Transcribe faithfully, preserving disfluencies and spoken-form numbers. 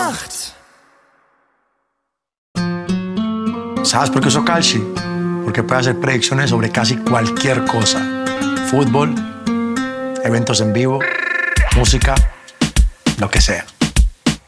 acht. ¿Sabes por qué uso Kalshi? Porque puede hacer predicciones sobre casi cualquier cosa. Fútbol, eventos en vivo, música, lo que sea.